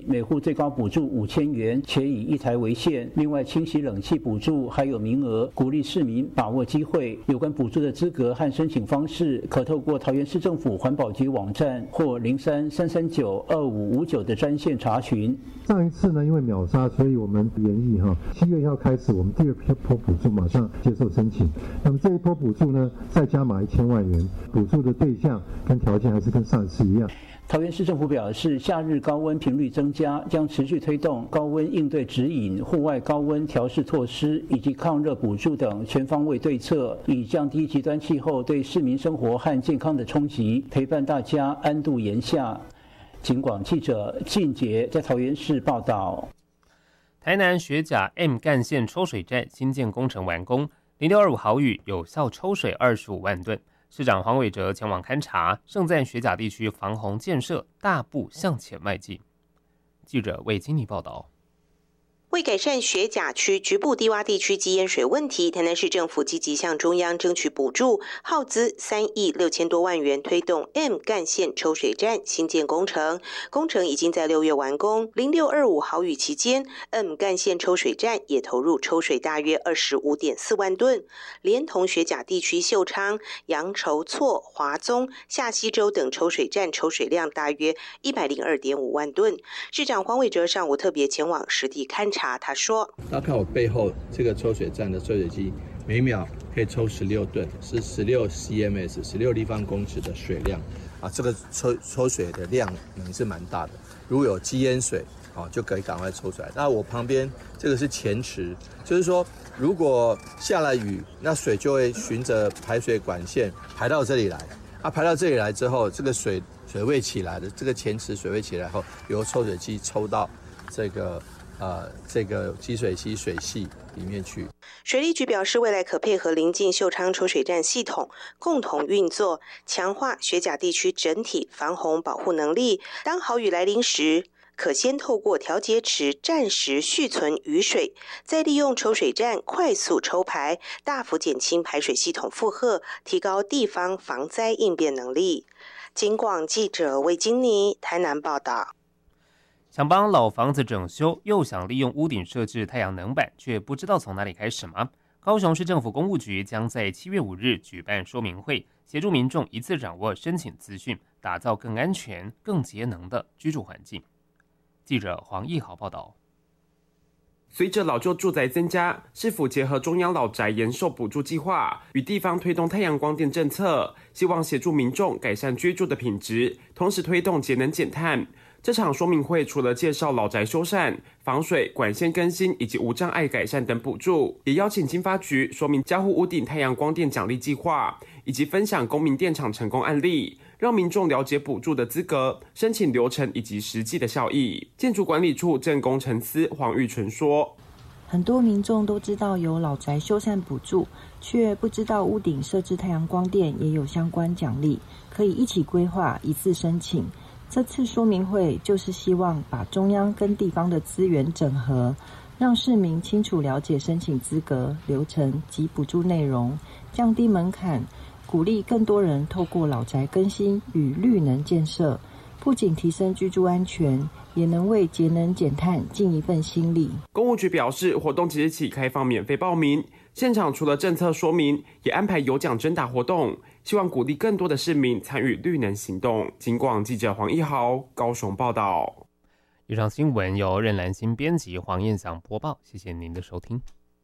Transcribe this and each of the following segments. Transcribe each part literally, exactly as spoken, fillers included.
每户最高补助五千元，且以一台为限。另外，清洗冷气补助还有名额，鼓励市民把握机会。有关补助的资格和申请方式，可透过桃园市政府环保局网站或零三三三九二五五九的专线查询。 上一次呢，因为秒杀，所以我们研议哈，七月一号开始，我们第二波补助马上接受申请。那么这一波补助呢，再加码一千万元，补助的对象跟条件还是跟上一次一样。 桃园市政府表示，夏日高温频率增加，将持续推动高温应对指引、户外高温调试措施以及抗热补助等全方位对策，以降低极端气候对市民生活和健康的冲击，陪伴大家安度炎夏。警广记者靳杰在桃园市报道。 台南学甲 M 干线抽水站新建工程完工，零六二五毫雨有效抽水二十五万吨。市长黄伟哲前往勘察，盛赞学甲地区防洪建设大步向前迈进。记者魏金妮报道。 为改善学甲区局部低洼地区积淹水问题，台南市政府积极向中央争取补助，耗资三亿六千多万元推动 M 干线抽水站新建工程。工程已经在六月完工。零六二五豪雨期间 ，M 干线抽水站也投入抽水大约二十五点四万吨，连同学甲地区秀昌、杨筹措、华宗、下溪州等抽水站抽水量大约一百零二点五万吨。市长黄伟哲上午特别前往实地勘察。他说：“ 大家看我背后这个抽水站的抽水机，每秒可以抽十六吨，是十六 C M S， 十六立方公尺的水量啊。这个抽抽水的量也是蛮大的。如果有积淹水，啊，就可以赶快抽出来。那我旁边这个是前池，就是说，如果下了雨，那水就会循着排水管线排到这里来。啊，排到这里来之后，这个水水位起来的，这个前池水位起来后，由抽水机抽到这个。”呃，这个积水溪水系里面去。 水利局表示，未来可配合邻近秀昌抽水站系统共同运作，强化学甲地区整体防洪保护能力。当豪雨来临时，可先透过调节池暂时蓄存雨水，再利用抽水站快速抽排，大幅减轻排水系统负荷，提高地方防灾应变能力。警广记者魏金妮台南报道。 想帮老房子整修，又想利用屋顶设置太阳能板，却不知道从哪里开始吗？高雄市政府公务局将在七月五日举办说明会，协助民众一次掌握申请资讯，打造更安全、更节能的居住环境。记者黄义豪报道。 随着老旧住宅增加，市府结合中央老宅延寿补助计划，与地方推动太阳光电政策，希望协助民众改善居住的品质，同时推动节能减碳。这场说明会除了介绍老宅修缮、防水、管线更新以及无障碍改善等补助，也邀请经发局说明家户屋顶太阳光电奖励计划，以及分享公民电厂成功案例，让民众了解补助的资格、申请流程以及实际的效益。建筑管理处正工程司黄玉纯说：“ 很多民众都知道有老宅修缮补助，却不知道屋顶设置太阳光电也有相关奖励，可以一起规划，一次申请。”这次说明会就是希望把中央跟地方的资源整合，让市民清楚了解申请资格、流程及补助内容，降低门槛，鼓励更多人透过老宅更新与绿能建设，不仅提升居住安全，也能为节能减碳尽一份心力。 公务局表示，活动即日起开放免费报名，现场除了政策说明，也安排有奖征答活动，希望鼓励更多的市民参与绿能行动。警广记者黄一豪高雄报道。 以上新闻由任兰心编辑，黄燕祥播报，谢谢您的收听。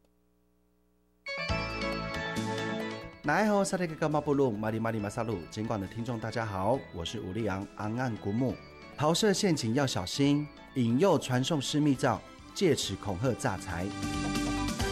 来后萨利格马布鲁马里马里马萨鲁，警广的听众大家好，我是吴立昂昂岸古木。桃色陷阱要小心，引诱传送私密照，借此恐吓诈财。